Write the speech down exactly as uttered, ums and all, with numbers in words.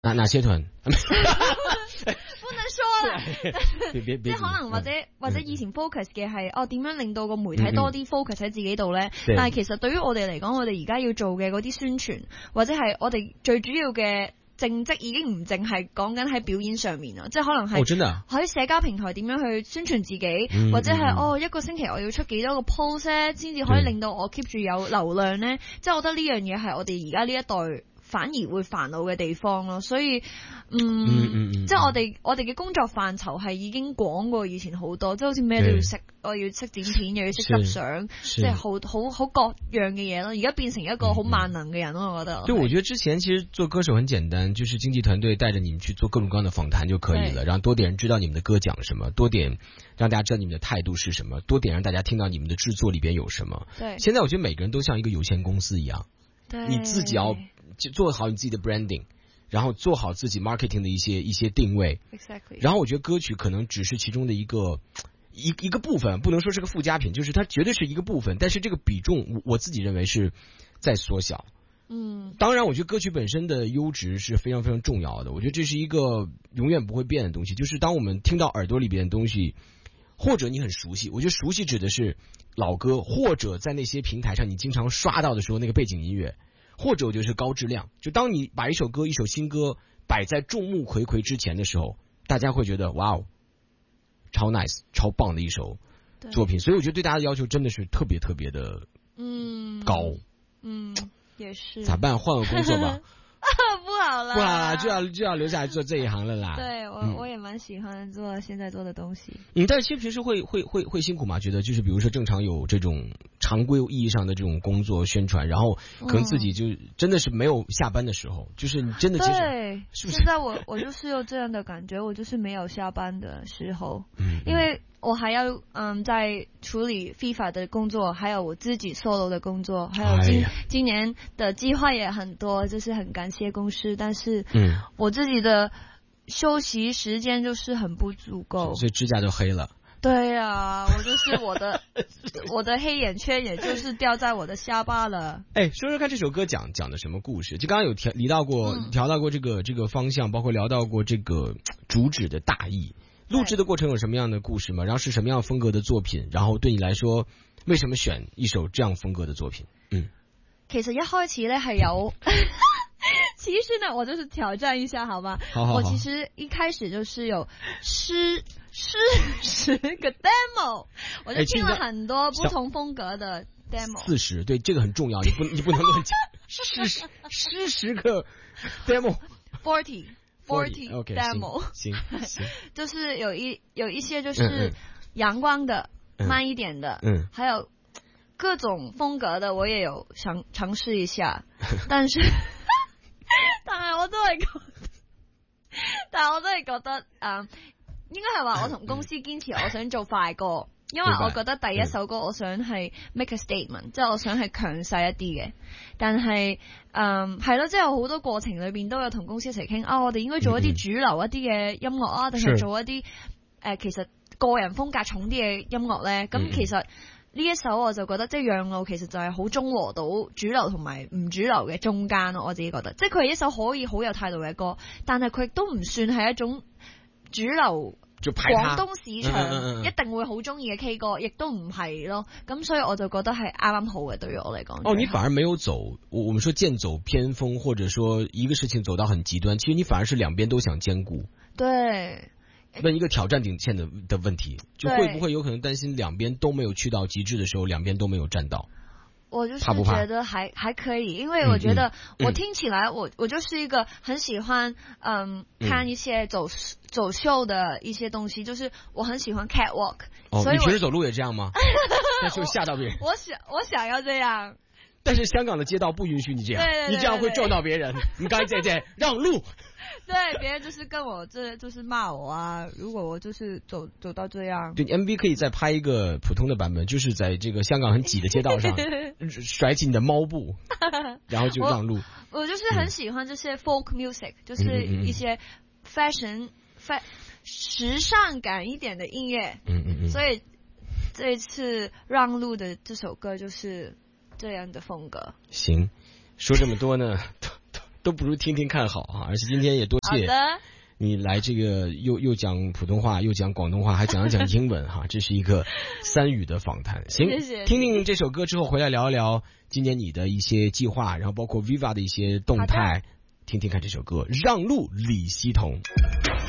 哪哪些團？ 不能說啦，即係可能或者或者以前 focus 嘅係哦點樣令到個媒體多啲 focus 喺自己度咧，但係其實對於我哋嚟講，我哋而家要做嘅嗰啲宣傳或者係我哋最主要嘅正職已經唔淨係講緊喺表演上面啊，即係可能係喺社交平台點樣去宣傳自己，哦、或者係哦一個星期我要出幾多個 post 咧，先至可以令到我 keep 住有流量咧，即係我覺得呢樣嘢係我哋而家呢一代反而會煩惱嘅地方咯，所以嗯，嗯嗯嗯即係我哋我哋嘅工作範疇係已經廣過以前好多，即係好似咩都要識，我要識剪片，又要識執相，即係好好好各樣嘅嘢咯。而家變成一個好萬能嘅人咯，我覺得。 對，我覺得之前其實做歌手很簡單，就是經紀團隊帶着你們去做各種各樣的訪談就可以了，讓多點人知道你們的歌講什麼，多點讓大家知道你們的態度是什麼，多點讓大家聽到你們的製作裏邊有什麼。 對， 現在我覺得每個人都像一個有限公司一樣， 對， 你自己要做好你自己的 branding， 然後做好自己 marketing 的一些一些定位。 Exactly。 然後我覺得歌曲可能只是其中的一個一一個部分，不能說是個附加品，就是它絕對是一個部分，但是這個比重我自己認為是在縮小。 嗯， 當然我覺得歌曲本身的優質是非常非常重要的，我覺得這是一個永遠不會變的東西，就是當我們聽到耳朵裏邊的東西，或者你很熟悉，我覺得熟悉指的是老歌，或者在那些平台上你經常刷到的時候那個背景音樂，或者我覺得是高質量，就當你把一首歌一首新歌擺在眾目睽睽之前的時候，大家會覺得哇哦超 nice 超棒的一首作品，所以我覺得對大家的要求真的是特別特別的嗯高。 嗯，也是。 咋辦？換個工作吧。 不好了， 不好了，就要就要留下來做這一行了啦。 對，我、嗯、我也蠻喜歡做現在做的東西。 嗯，但是其實平時會會會會辛苦嗎？覺得就是比如說正常有這種常規意義上的這種工作宣傳，然後可能自己就真的是沒有下班的時候，嗯、就是你真的其實對，是不是？現在我我就是有這樣的感覺，我就是沒有下班的時候， 嗯， 因為我還要嗯在處理 FIFA 的工作，還有我自己 solo 的工作，還有今、哎、今年的計劃也很多，就是很感謝公司，但是嗯，我自己的休息時間就是很不足夠， 所以指甲就黑了。 對啊，我就是我的我的黑眼圈，也就是掉在我的下巴了。 哎，說說看這首歌講講的什麼故事？就剛剛有提提到過， 嗯、 聊到過這個這個方向，包括聊到過這個主旨的大意。錄製的過程有什麼樣的故事嗎？然後是什麼樣風格的作品？然後對你來說，為什麼選一首這樣風格的作品？嗯， 其實一開始呢係有，其實呢我就是挑戰一下，好吧？ 好好好， 我其實一開始就是有四四十個 demo， 我就聽了很多不同風格的 demo。 四十，對，這個很重要，你不你不能亂講。四十四十個 demo。Forty。 forty demo， 行行行， 就是有一有一些就是陽光的、嗯、慢一點的， 嗯， 還有各種風格的，我也有嘗嘗試一下，但是但係我都係覺得，但係我都係覺得，嗯，應該係話我同公司堅持，我想做快歌。因為我覺得第一首歌我想係 make a statement，即係、嗯、我想係強勢一啲嘅，但係誒係咯，即係好多過程裏邊都有同公司一齊傾啊，我哋應該做一啲主流一啲嘅音樂啊，定係做一啲誒、呃、其實個人風格重啲嘅音樂咧？咁、嗯、其實呢一首我就覺得即係讓路，其實就係好中和到主流同埋唔主流嘅中間咯。我自己覺得，即係佢係一首可以好有態度嘅歌，但係佢亦都唔算係一種主流。廣東市場一定會好中意嘅 K 歌，亦都唔係咯，咁所以我就覺得係啱啱好嘅，對於我嚟講。 哦，你反而沒有走，我我們說劍走偏鋒，或者說一個事情走到很極端，其實你反而是兩邊都想兼顧。 對， 問一個挑戰頂線的的問題，就會不會有可能擔心兩邊都沒有去到極致的時候，兩邊都沒有站到？ 我就是覺得還怕怕還可以，因為我覺得我聽起來我、嗯嗯、我就是一個很喜歡嗯看一些走、嗯、走秀的一些東西，就是我很喜歡 catwalk。 哦， 所以你平時走路也這樣嗎？但是會嚇到別人。 我想我想要這樣， 但是香港的街道不允許你這樣， 對對對對對， 你這樣會撞到別人。你該姐姐讓路。 對，別人就是跟我這就是罵我啊！如果我就是走走到這樣， 對 M V 可以再拍一個普通的版本，就是在這個香港很擠的街道上甩起你的貓步，然後就讓路。 我，我就是很喜歡這些 folk music，、嗯、就是一些 fashion、嗯、fa 時尚感一點的音樂。嗯嗯嗯。所以這一次讓路的這首歌就是這樣的風格。 行，說這麼多呢。 都不如听听看好啊！而且今天也多谢你来这个又又讲普通话，又讲广东话，还讲一讲英文哈，这是一个三语的访谈。行， 谢谢听听这首歌之后回来聊一聊今年你的一些计划，然后包括 Viva 的一些动态，听听看这首歌《让路》，李希彤。